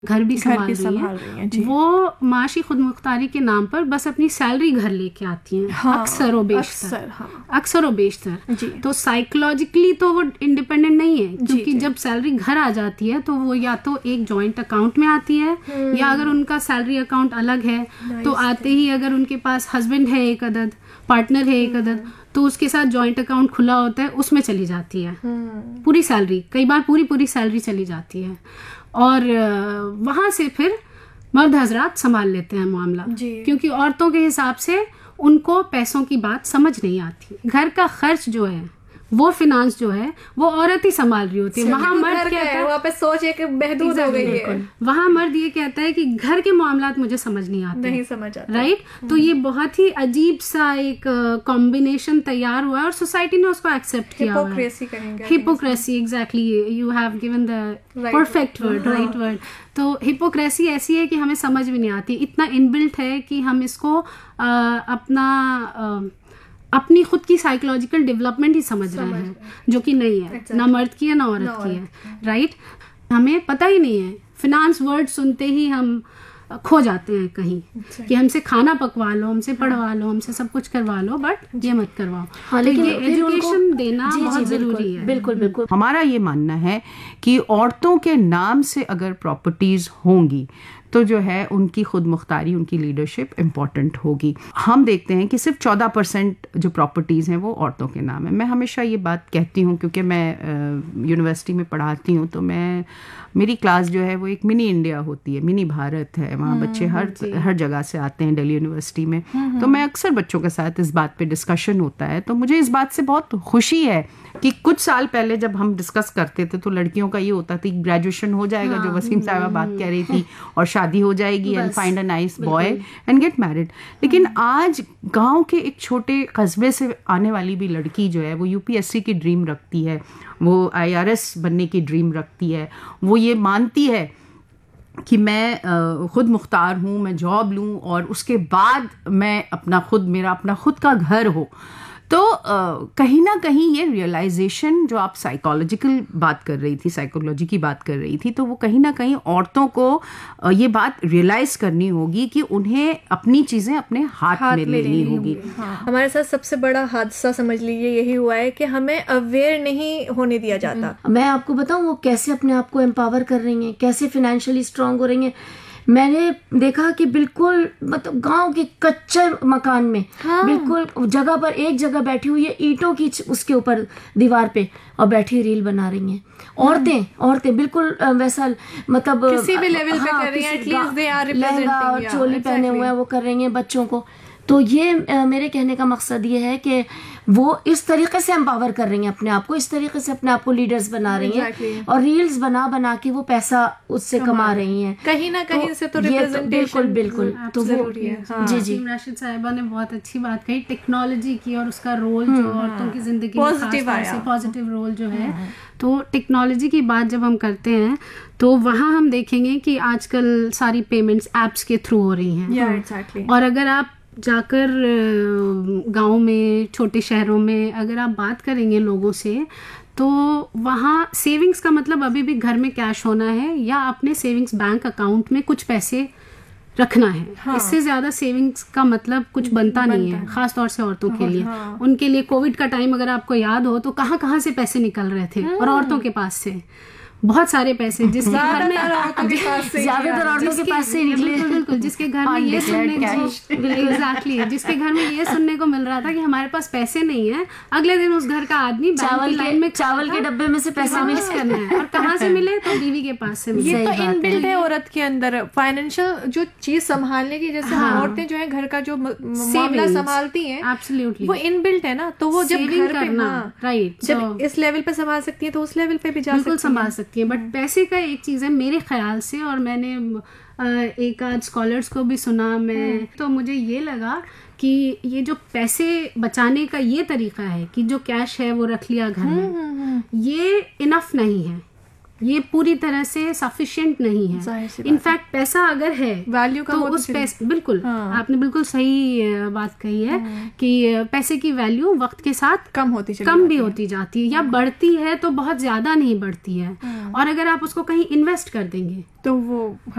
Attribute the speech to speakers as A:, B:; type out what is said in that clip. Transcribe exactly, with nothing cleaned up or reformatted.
A: घर भी संभाल रही हैं, हैं वो माशी खुद मुख्तारी के नाम पर बस अपनी सैलरी घर लेके आती हैं। हाँ, अक्सर व बेशतर हाँ, अक्सर व बेशतर तो साइकोलॉजिकली तो वो इंडिपेंडेंट नहीं है, क्योंकि जब सैलरी घर आ जाती है तो वो या तो एक जॉइंट अकाउंट में आती है, या अगर उनका सैलरी अकाउंट अलग है तो आते ही अगर उनके पास हस्बैंड है एक अदद, पार्टनर है एक अदद, तो उसके साथ जॉइंट अकाउंट खुला होता है, उसमें चली जाती है पूरी सैलरी, कई बार पूरी पूरी सैलरी चली जाती है, और वहां से फिर मर्द हजरात संभाल लेते हैं मामला, क्योंकि औरतों के हिसाब से उनको पैसों की बात समझ नहीं आती। घर का खर्च जो है, वो फिनांस जो है, वो औरत ही संभाल रही होती है। वहाँ मर्द कहता है, वहाँ पे सोच एक महदूद हो गई है, वहाँ मर्द ये कहता है कि घर के मामलात मुझे समझ नहीं आते, नहीं समझ आते, राइट। तो ये बहुत ही अजीब सा एक कॉम्बिनेशन तैयार हुआ है और सोसाइटी ने उसको एक्सेप्ट किया। हिपोक्रेसी कहेंगे, hypocrisy, exactly, you have given the perfect word, right word. तो हिपोक्रेसी ऐसी है कि हमें समझ भी नहीं आती, इतना इनबिल्ट है कि हम इसको आ, अपना आ, अपनी खुद की साइकोलॉजिकल डेवलपमेंट ही समझ, समझ रहे हैं, जो कि नहीं है, exactly. ना मर्द की है ना औरत की है, राइट। हमें पता ही नहीं है, फिनांस वर्ड सुनते ही हम खो जाते हैं कहीं, exactly. कि हमसे खाना पकवा लो, हमसे पढ़वा लो, हमसे सब कुछ करवा लो, बट ये मत करवाओ। हाँ, तो ये एजुकेशन देना जी, बहुत जी, जरूरी है।
B: बिल्कुल बिल्कुल। हमारा ये मानना है कि औरतों के नाम से अगर प्रॉपर्टीज होंगी तो जो है उनकी खुद मुख्तारी, उनकी लीडरशिप इम्पॉर्टेंट होगी। हम देखते हैं कि सिर्फ चौदह परसेंट जो प्रॉपर्टीज़ हैं वो औरतों के नाम है। मैं हमेशा ये बात कहती हूँ, क्योंकि मैं यूनिवर्सिटी में पढ़ाती हूँ, तो मैं मेरी क्लास जो है वो एक मिनी इंडिया होती है, मिनी भारत है, वहाँ बच्चे हर हर जगह से आते हैं दिल्ली यूनिवर्सिटी में। तो मैं अक्सर बच्चों के साथ इस बात पे डिस्कशन होता है, तो मुझे इस बात से बहुत खुशी है कि कुछ साल पहले जब हम डिस्कस करते थे तो लड़कियों का ये होता था कि ग्रेजुएशन हो जाएगा, हाँ, जो वसीम साहिबा बात कह रही थी, और शादी हो जाएगी and find a nice boy and get married. लेकिन आज गांव के एक छोटे कस्बे से आने वाली भी लड़की जो है वो यूपीएससी की ड्रीम रखती है, वो आईआरएस बनने की ड्रीम रखती है, वो ये मानती है कि मैं खुद मुख्तार हूँ, मैं जॉब लूँ और उसके बाद मैं अपना खुद, मेरा अपना खुद का घर हो। तो uh, कहीं ना कहीं ये रियलाइजेशन जो आप साइकोलॉजिकल बात कर रही थी, साइकोलॉजी की बात कर रही थी, तो वो कहीं ना कहीं औरतों को uh, ये बात रियलाइज करनी होगी कि उन्हें अपनी चीजें अपने हाथ, हाथ में लेनी होगी।
C: हाँ। हमारे साथ सबसे बड़ा हादसा समझ लीजिए यही हुआ है कि हमें अवेयर नहीं होने दिया जाता।
B: मैं आपको बताऊं वो कैसे अपने आप को एम्पावर कर रही हैं, कैसे फाइनेंशियली स्ट्रांग हो रही हैं। मैंने देखा कि बिल्कुल मतलब गांव के कच्चे मकान में, हाँ, बिल्कुल जगह पर एक जगह बैठी हुई है ईंटों की, उसके ऊपर दीवार पे, और बैठी रील बना रही हैं। औरतें औरतें बिल्कुल वैसा मतलब
C: किसी भी लेवल पे कर रही हैं, at least they are representing,
B: lehenga और चोली पहने हुए हैं, वो कर रही हैं बच्चों को। तो ये मेरे कहने का मकसद ये है कि वो इस तरीके से एम्पावर कर रही हैं अपने आप को, इस तरीके से अपने आप को लीडर्स बना रही हैं, exactly. और रील्स बना बना के वो पैसा उससे कमा रही हैं
C: कहीं ना कहीं तो से तो रिप्रेजेंटेशन
B: बिल्कुल बिल्कुल तो वो
C: है। हाँ।
A: जी जी राशिद साहिबा ने बहुत अच्छी बात कही, टेक्नोलॉजी की और उसका रोल जो औरतों की जिंदगी में पॉजिटिव रोल जो है। तो टेक्नोलॉजी की बात जब हम करते हैं तो वहाँ हम देखेंगे कि आजकल सारी पेमेंट्स एप्स के थ्रू हो रही हैं,
C: yeah, exactly.
A: और अगर आप जाकर गांव में, छोटे शहरों में अगर आप बात करेंगे लोगों से, तो वहाँ सेविंग्स का मतलब अभी भी घर में कैश होना है या अपने सेविंग्स बैंक अकाउंट में कुछ पैसे रखना है। हाँ। इससे ज्यादा सेविंग्स का मतलब कुछ बनता, बनता नहीं है, खास तौर से औरतों के लिए। हाँ। उनके लिए कोविड का टाइम अगर आपको याद हो तो कहाँ कहाँ से पैसे निकल रहे थे, और औरतों के पास से बहुत सारे पैसे, जिसके घर में
B: ज्यादातर औरतों के पास से निकले,
A: बिल्कुल, जिसके घर में ये सुनने को एग्जैक्टली जिसके घर में ये सुनने को मिल रहा था कि हमारे पास पैसे नहीं है, अगले दिन उस घर का आदमी
B: चावल लाइन में चावल के डब्बे में से पैसे मिक्स करना है,
A: और कहाँ से मिले, तो बीवी के पास से मिले।
C: ये तो इनबिल्ट है औरत के अंदर, फाइनेंशियल जो चीज संभालने की, जैसे औरतें जो है घर का जो मामला संभालती हैं,
A: एब्सोल्युटली
C: वो इनबिल्ट है ना। तो वो जब घर पे,
A: राइट,
C: जब इस लेवल पे संभाल सकती है तो उस लेवल पे भी जा
A: बिल्कुल संभाल सकती है। बट पैसे का एक चीज है मेरे ख्याल से, और मैंने एक आध स्कॉलर्स को भी सुना मैं, तो मुझे ये लगा कि ये जो पैसे बचाने का ये तरीका है कि जो कैश है वो रख लिया घर में, ये इनफ नहीं है। ये पूरी तरह से सफिशिएंट नहीं है। इनफैक्ट पैसा अगर है
C: वैल्यू का
A: तो उस पैसे बिल्कुल हाँ। आपने बिल्कुल सही बात कही है हाँ। कि पैसे की वैल्यू वक्त के साथ
C: कम होती चली
A: कम भी होती जाती है या बढ़ती है तो बहुत ज्यादा नहीं बढ़ती है। और अगर आप उसको कहीं इन्वेस्ट कर देंगे
C: तो वो